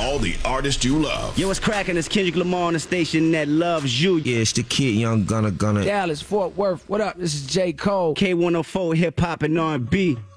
all the artists you love. Yo, what's cracking? It's Kendrick Lamar on the station that loves you. Yeah, it's the kid, Young Gunna. Dallas, Fort Worth, what up? This is J. Cole. K104 hip hop and R&B.